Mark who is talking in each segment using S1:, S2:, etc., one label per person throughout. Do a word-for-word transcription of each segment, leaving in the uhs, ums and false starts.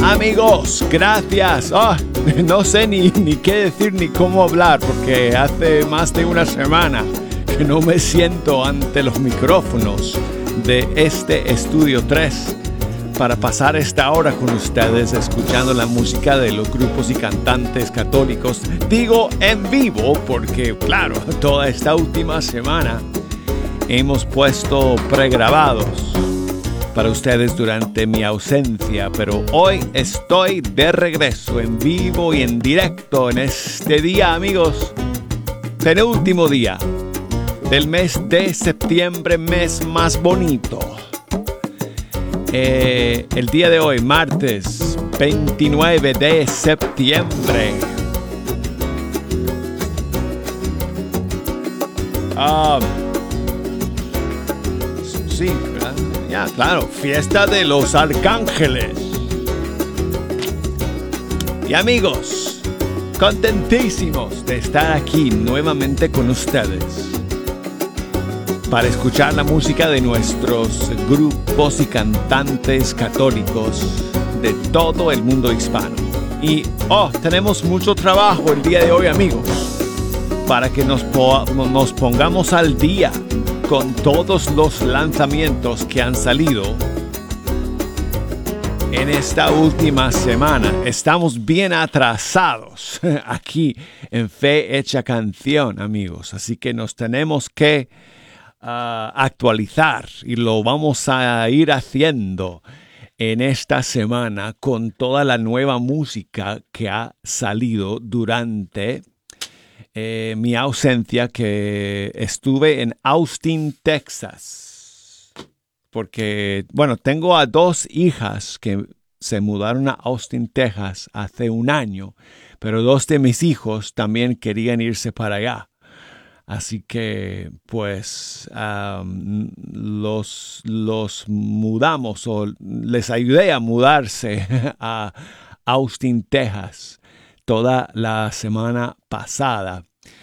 S1: Amigos, gracias. Oh, no sé ni, ni qué decir ni cómo hablar porque hace más de una semana que no me siento ante los micrófonos de este Estudio tres para pasar esta hora con ustedes escuchando la música de los grupos y cantantes católicos. Digo en vivo porque, claro, toda esta última semana hemos puesto pregrabados para ustedes durante mi ausencia, pero hoy estoy de regreso en vivo y en directo en este día, amigos, penúltimo día del mes de septiembre, mes más bonito. Eh, el día de hoy, martes veintinueve de septiembre. Ah, sí, ¿verdad? Ya, claro, fiesta de los arcángeles. Y amigos, contentísimos de estar aquí nuevamente con ustedes para escuchar la música de nuestros grupos y cantantes católicos de todo el mundo hispano. Y, oh, tenemos mucho trabajo el día de hoy, amigos, para que nos, po- nos pongamos al día con todos los lanzamientos que han salido en esta última semana. Estamos bien atrasados aquí en Fe Hecha Canción, amigos. Así que nos tenemos que uh, actualizar y lo vamos a ir haciendo en esta semana con toda la nueva música que ha salido durante Eh, mi ausencia, que estuve en Austin, Texas, porque, bueno, tengo a dos hijas que se mudaron a Austin, Texas hace un año, pero dos de mis hijos también querían irse para allá, así que pues um, los, los mudamos o les ayudé a mudarse a Austin, Texas toda la semana pasada.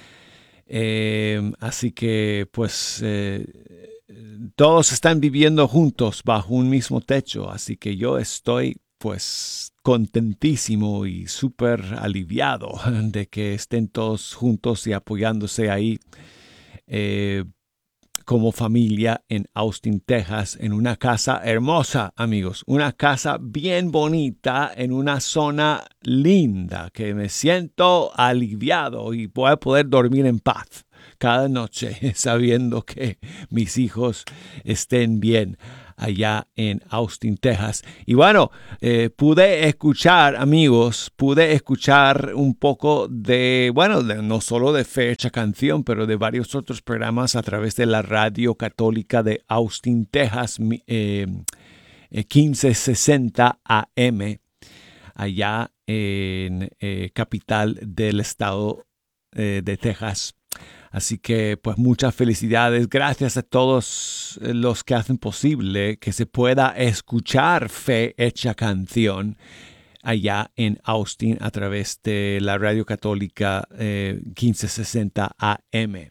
S1: Eh, así que pues eh, todos están viviendo juntos bajo un mismo techo, así que yo estoy pues contentísimo y súper aliviado de que estén todos juntos y apoyándose ahí eh, como familia en Austin, Texas, en una casa hermosa, amigos, una casa bien bonita en una zona linda, que me siento aliviado y voy a poder dormir en paz cada noche sabiendo que mis hijos estén bien allá en Austin, Texas. Y bueno, eh, pude escuchar, amigos, pude escuchar un poco de, bueno, de, no solo de Fe Hecha Canción, pero de varios otros programas a través de la radio católica de Austin, Texas, eh, quince sesenta A M, allá en eh, capital del estado eh, de Texas. Así que pues muchas felicidades, gracias a todos los que hacen posible que se pueda escuchar Fe Hecha Canción allá en Austin a través de la radio católica eh, quince sesenta A M.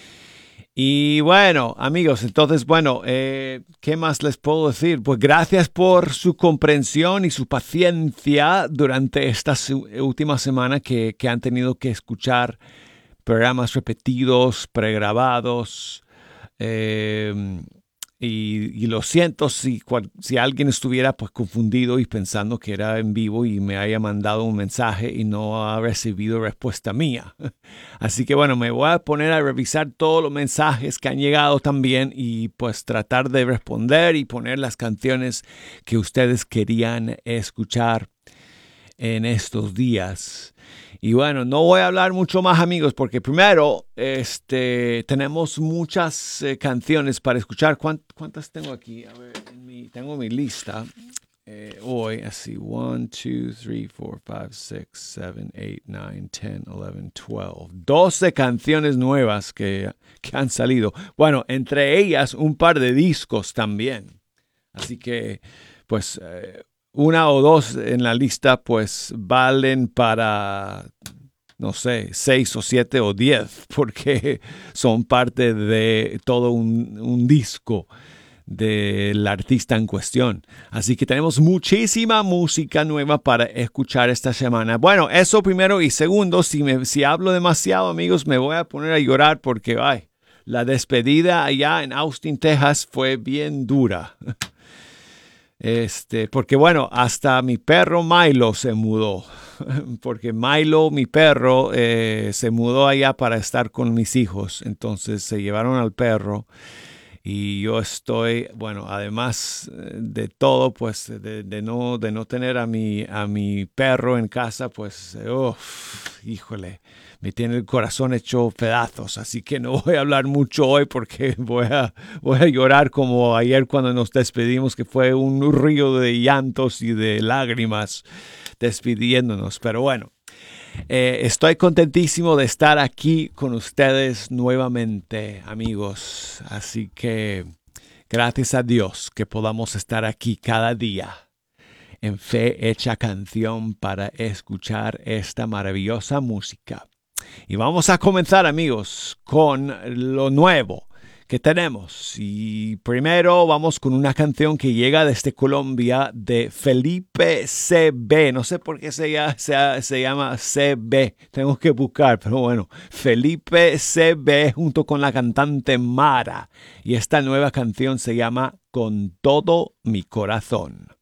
S1: Y bueno, amigos, entonces, bueno, eh, ¿qué más les puedo decir? Pues gracias por su comprensión y su paciencia durante esta última semana que, que han tenido que escuchar programas repetidos, pregrabados, eh, y, y lo siento si, si alguien estuviera pues confundido y pensando que era en vivo y me haya mandado un mensaje y no ha recibido respuesta mía. Así que bueno, me voy a poner a revisar todos los mensajes que han llegado también y pues tratar de responder y poner las canciones que ustedes querían escuchar en estos días. Y bueno, no voy a hablar mucho más, amigos, porque primero este, tenemos muchas eh, canciones para escuchar. ¿Cuánt, ¿Cuántas tengo aquí? A ver, en mi, tengo mi lista. Eh, hoy, así, one, two, three, four, five, six, seven, eight, nine, ten, eleven, twelve. doce canciones nuevas que, que han salido. Bueno, entre ellas un par de discos también. Así que, pues... Eh, una o dos en la lista pues valen para, no sé, seis o siete o diez, porque son parte de todo un, un disco del artista en cuestión. Así que tenemos muchísima música nueva para escuchar esta semana. Bueno, eso primero. Y segundo, si, me, si hablo demasiado, amigos, me voy a poner a llorar porque ay, la despedida allá en Austin, Texas fue bien dura. Este, porque bueno, hasta mi perro Milo se mudó. Porque Milo, mi perro, eh, se mudó allá para estar con mis hijos. Entonces se llevaron al perro. Y yo estoy, bueno, además de todo, pues de, de, no, de no tener a mi, a mi perro en casa, pues, oh, híjole, me tiene el corazón hecho pedazos. Así que no voy a hablar mucho hoy porque voy a, voy a llorar como ayer cuando nos despedimos, que fue un río de llantos y de lágrimas despidiéndonos. Pero bueno. Eh, estoy contentísimo de estar aquí con ustedes nuevamente, amigos. Así que gracias a Dios que podamos estar aquí cada día en Fe Hecha Canción para escuchar esta maravillosa música. Y vamos a comenzar, amigos, con lo nuevo que tenemos. Y primero vamos con una canción que llega desde Colombia de Felipe C B. No sé por qué se, se, se llama C B. Tengo que buscar, pero bueno. Felipe C B junto con la cantante Mara. Y esta nueva canción se llama Con Todo Mi Corazón.